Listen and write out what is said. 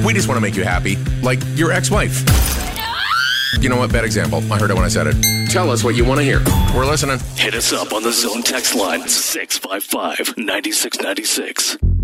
We just want to make you happy, like your ex-wife. You know what? Bad example. I heard it when I said it. Tell us what you want to hear. We're listening. Hit us up on the Zone text line, 655-9696.